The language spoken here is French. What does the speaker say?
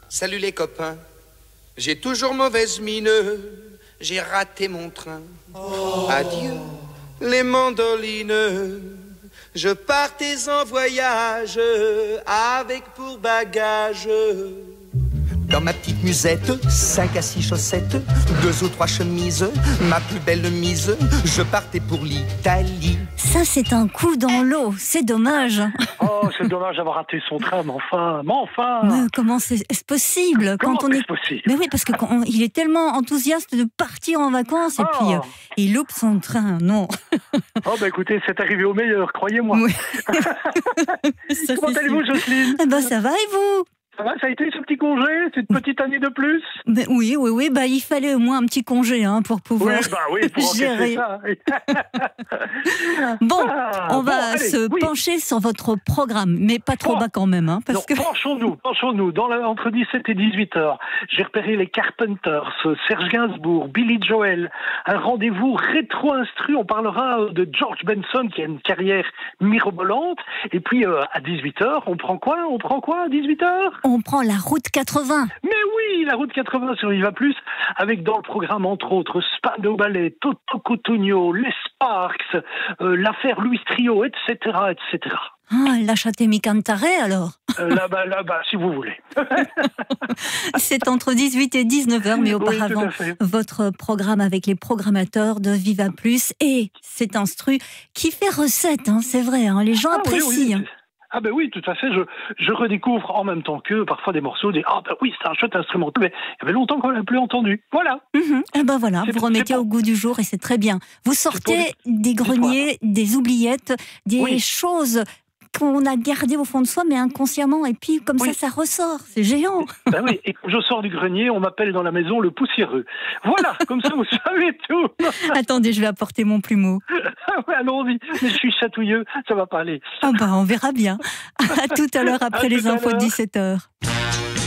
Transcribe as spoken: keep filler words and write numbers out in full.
Salut les copains, j'ai toujours mauvaise mine, j'ai raté mon train. Oh. Adieu les mandolines, je partais en voyage avec pour bagage. Dans ma petite musette, cinq à six chaussettes, deux ou trois chemises, ma plus belle mise, je partais pour l'Italie. Ça, c'est un coup dans l'eau, c'est dommage. Oh, c'est dommage d'avoir raté son train, mais enfin, mais enfin. Mais comment c'est est-ce possible Comment quand on est-ce est possible? Mais oui, parce que quand on... il est tellement enthousiaste de partir en vacances et oh. puis euh, il loupe son train, non. Oh bah écoutez, c'est arrivé au meilleur, croyez-moi. Oui. Comment allez-vous, Jocelyne? Eh ben, ça va et vous? Ça va, ça a été ce petit congé, cette petite année de plus? Ben, oui, oui, oui, bah, il fallait au moins un petit congé hein, pour pouvoir oui, bah oui, pour gérer. Ça. Bon, ah, on va bon, allez, se oui. pencher sur votre programme, mais pas trop oh. bas quand même. Hein, parce non, que... Penchons-nous, penchons-nous. Dans la, entre dix-sept et dix-huit heures, j'ai repéré les Carpenters, Serge Gainsbourg, Billy Joel, un rendez-vous rétro-instru. On parlera de George Benson qui a une carrière mirobolante. Et puis euh, à dix-huit heures, on prend quoi On prend quoi à dix-huit heures? On prend la route quatre-vingts. Mais oui, la route quatre-vingts sur Viva Plus, avec dans le programme entre autres Spandau Ballet, Toto Cutugno, Les Sparks, euh, l'affaire Louis Trio, et cetera, et cetera. Ah, Lasciatemi cantare alors. Euh, là-bas, là-bas, si vous voulez. C'est entre dix-huit et dix-neuf heures, mais auparavant, oui, votre programme avec les programmateurs de Viva Plus et cet instru qui fait recette, hein, c'est vrai, hein, les gens ah, apprécient. Oui, oui. Hein. Ah ben oui, tout à fait, je, je redécouvre en même temps qu'eux parfois des morceaux, des ah ben oui, c'est un chouette instrument, mais il y avait longtemps qu'on l'a plus entendu. Voilà. Mmh, et ben voilà, c'est vous pour, remettez pour... au goût du jour et c'est très bien. Vous sortez des greniers, des oubliettes, des oui. choses qu'on a gardées au fond de soi, mais inconsciemment, et puis comme oui. ça, ça ressort, c'est géant. Ben oui, et quand je sors du grenier, on m'appelle dans la maison le poussiéreux. Voilà, comme ça vous savez tout. Attendez, je vais apporter mon plumeau. Ouais, allons-y, mais je suis chatouilleux, ça va pas aller. Ah bah, on verra bien. À tout à l'heure après à les infos de dix-sept heures.